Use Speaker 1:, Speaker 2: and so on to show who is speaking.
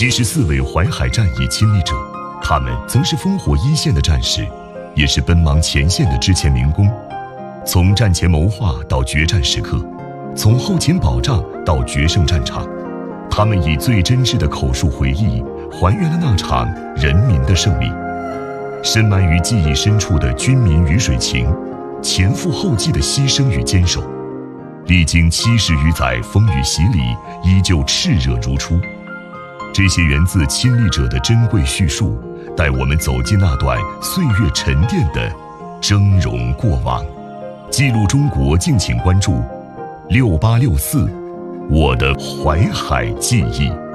Speaker 1: 74位淮海战役亲历者，他们曾是烽火一线的战士，也是奔忙前线的之前民工。从战前谋划到决战时刻，从后勤保障到决胜战场，他们以最真挚的口述回忆，还原了那场人民的胜利。深埋于记忆深处的军民鱼水情，前赴后继的牺牲与坚守，历经70余载风雨洗礼，依旧炽热如初。这些源自亲历者的珍贵叙述，带我们走进那段岁月沉淀的峥嵘过往。记录中国，敬请关注6864我的淮海记忆。